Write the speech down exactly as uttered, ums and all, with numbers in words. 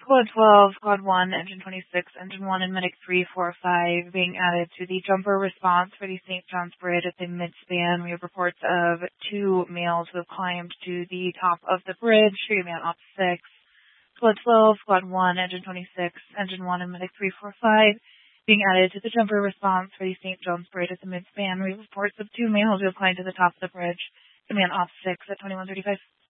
Squad twelve, Squad one, Engine twenty-six, Engine one, and Medic three four five being added to the jumper response for the Saint John's Bridge at the midspan. We have reports of two males who have climbed to the top of the bridge, shooting on op six. Squad twelve, Squad one, Engine twenty-six, Engine one, and Medic three four five being added to the jumper response for the Saint John's Bridge at the midspan. We have reports of two males who have climbed to the top of the bridge, shooting on op six at twenty-one thirty-five.